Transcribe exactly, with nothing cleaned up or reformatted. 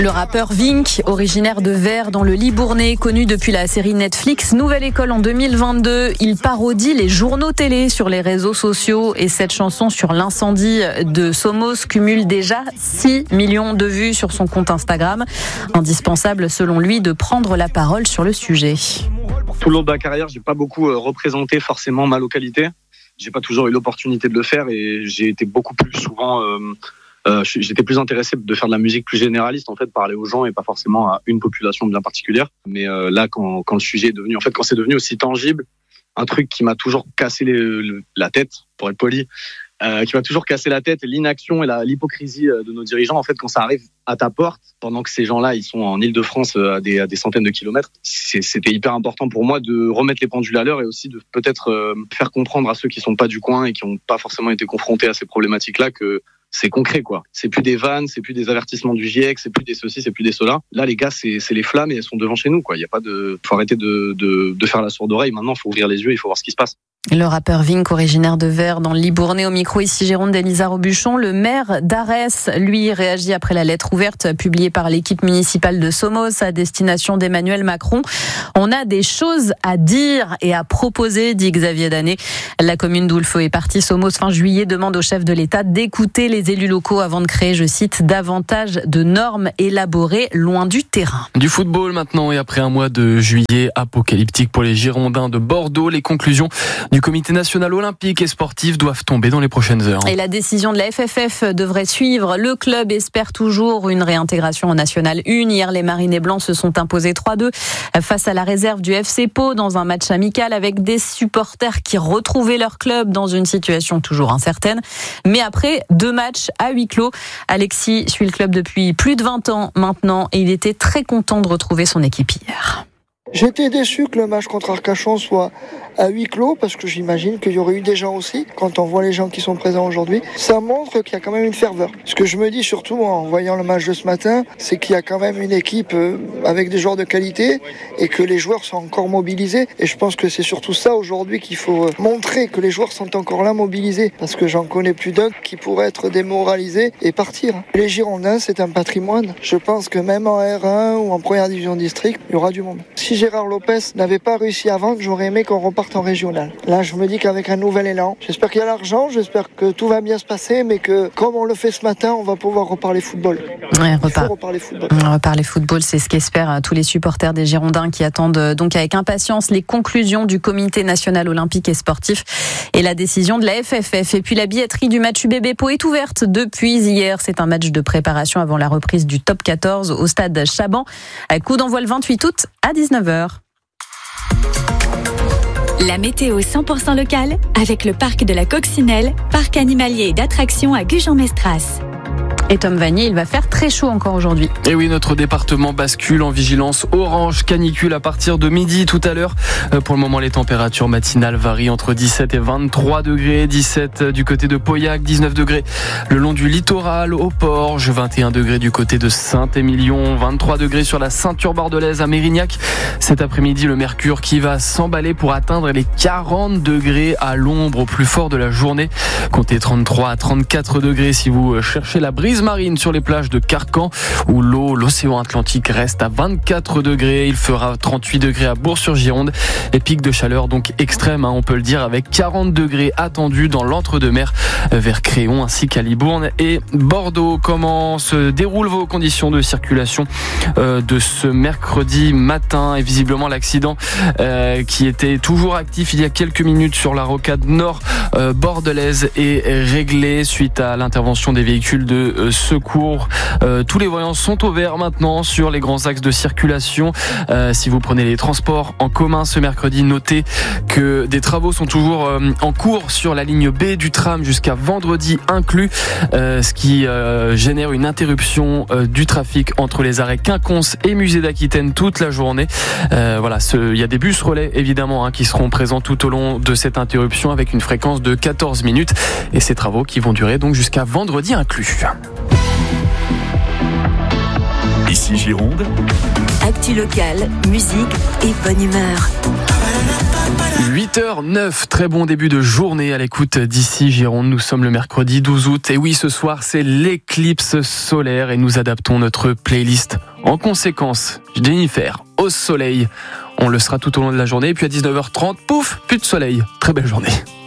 Le rappeur Vink, originaire de Vers dans le Libournais, connu depuis la série Netflix Nouvelle École en deux mille vingt-deux, il parodie les journaux télé sur les réseaux sociaux et cette chanson sur l'incendie de Somos cumule déjà six millions de vues sur son compte Instagram. Indispensable selon lui de prendre la parole sur le sujet. Tout le long de ma carrière, j'ai pas beaucoup représenté forcément ma localité. J'ai pas toujours eu l'opportunité de le faire et j'ai été beaucoup plus souvent... Euh Euh, j'étais plus intéressé de faire de la musique plus généraliste, en fait, parler aux gens et pas forcément à une population bien particulière. Mais euh, là, quand, quand le sujet est devenu, en fait, quand c'est devenu aussi tangible, un truc qui m'a toujours cassé les, le, la tête, pour être poli, euh, qui m'a toujours cassé la tête, l'inaction et la, l'hypocrisie de nos dirigeants. En fait, quand ça arrive à ta porte, pendant que ces gens-là, ils sont en Île-de-France à des, à des centaines de kilomètres, c'est, c'était hyper important pour moi de remettre les pendules à l'heure et aussi de peut-être euh, faire comprendre à ceux qui sont pas du coin et qui ont pas forcément été confrontés à ces problématiques-là que c'est concret, quoi. C'est plus des vannes, c'est plus des avertissements du GIEC, c'est plus des ceci, c'est plus des cela. Là, les gars, c'est, c'est les flammes et elles sont devant chez nous, quoi. Il y a pas de, faut arrêter de, de, de faire la sourde oreille. Maintenant, faut ouvrir les yeux, il faut voir ce qui se passe. Le rappeur Vink, originaire de Vers dans le Libournais, au micro ici Gironde d'Elisa Robuchon. Le maire d'Arès, lui, réagit après la lettre ouverte publiée par l'équipe municipale de Somos à destination d'Emmanuel Macron. On a des choses à dire et à proposer, dit Xavier Danet. La commune d'où le feu est parti, Somos, fin juillet, demande au chef de l'État d'écouter les élus locaux avant de créer, je cite, davantage de normes élaborées loin du terrain. Du football maintenant et après un mois de juillet apocalyptique pour les Girondins de Bordeaux, les conclusions du comité national olympique et sportif doivent tomber dans les prochaines heures. Et la décision de la F F F devrait suivre. Le club espère toujours une réintégration en National un. Hier, les Marinés Blancs se sont imposés trois deux face à la réserve du F C Pau dans un match amical avec des supporters qui retrouvaient leur club dans une situation toujours incertaine. Mais après deux matchs à huis clos, Alexis suit le club depuis plus de vingt ans maintenant et il était très content de retrouver son équipe hier. J'étais déçu que le match contre Arcachon soit à huis clos parce que j'imagine qu'il y aurait eu des gens aussi. Quand on voit les gens qui sont présents aujourd'hui, ça montre qu'il y a quand même une ferveur. Ce que je me dis surtout en voyant le match de ce matin, c'est qu'il y a quand même une équipe avec des joueurs de qualité et que les joueurs sont encore mobilisés. Et je pense que c'est surtout ça aujourd'hui qu'il faut montrer, que les joueurs sont encore là mobilisés. Parce que j'en connais plus d'un qui pourrait être démoralisé et partir. Les Girondins, c'est un patrimoine. Je pense que même en R un ou en première division district, il y aura du monde. Si Gérard Lopez n'avait pas réussi à vendre, j'aurais aimé qu'on reparte en régional. Là, je me dis qu'avec un nouvel élan, j'espère qu'il y a l'argent, j'espère que tout va bien se passer, mais que comme on le fait ce matin, on va pouvoir reparler football. Ouais, repart... reparler football. Reparler football, c'est ce qu'espèrent tous les supporters des Girondins qui attendent donc avec impatience les conclusions du comité national olympique et sportif et la décision de la F F F. Et puis la billetterie du match U B B Pau est ouverte depuis hier. C'est un match de préparation avant la reprise du top quatorze au stade Chaban. Coup d'envoi le vingt-huit août à dix-neuf heures. La météo cent pour cent locale avec le parc de la Coccinelle, parc animalier et d'attractions à Gujan-Mestras. Et Tom Vanier, il va faire très chaud encore aujourd'hui. Et oui, notre département bascule en vigilance orange canicule à partir de midi tout à l'heure. Pour le moment, les températures matinales varient entre dix-sept et vingt-trois degrés. dix-sept du côté de Pauillac, dix-neuf degrés le long du littoral, au Porge, vingt et un degrés du côté de Saint-Émilion, vingt-trois degrés sur la ceinture bordelaise à Mérignac. Cet après-midi, le mercure qui va s'emballer pour atteindre les quarante degrés à l'ombre au plus fort de la journée. Comptez trente-trois à trente-quatre degrés si vous cherchez la brise marine sur les plages de Carcan où l'eau, l'océan Atlantique reste à vingt-quatre degrés. Il fera trente-huit degrés à Bourg-sur-Gironde et pic de chaleur donc extrême, hein, on peut le dire, avec quarante degrés attendus dans l'entre-deux-mer vers Créon ainsi qu'à Libourne et Bordeaux. Comment se déroulent vos conditions de circulation euh, de ce mercredi matin? Et visiblement l'accident euh, qui était toujours actif il y a quelques minutes sur la rocade nord euh, bordelaise est réglé suite à l'intervention des véhicules de euh, secours. Euh, tous les voyants sont au vert maintenant sur les grands axes de circulation. Euh, si vous prenez les transports en commun ce mercredi, notez que des travaux sont toujours euh, en cours sur la ligne B du tram jusqu'à vendredi inclus, euh, ce qui euh, génère une interruption euh, du trafic entre les arrêts Quinconce et Musée d'Aquitaine toute la journée. Euh, voilà, il y a des bus relais évidemment hein, qui seront présents tout au long de cette interruption avec une fréquence de quatorze minutes et ces travaux qui vont durer donc jusqu'à vendredi inclus. Ici Gironde. Actu locale, musique et bonne humeur. huit huit heures neuf, très bon début de journée à l'écoute d'ici Gironde. Nous sommes le mercredi douze août et oui, ce soir c'est l'éclipse solaire et nous adaptons notre playlist en conséquence. Jennifer, au soleil. On le sera tout au long de la journée et puis à dix-neuf heures trente, pouf, plus de soleil. Très belle journée.